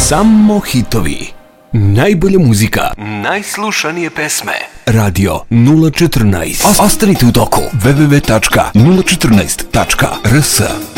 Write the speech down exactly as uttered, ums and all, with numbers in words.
Samo hitovi. Najbolja muzika. Najslušanije pesme. Radio nula četrnaest. Ostanite u toku. w w w tačka nula četrnaest tačka r s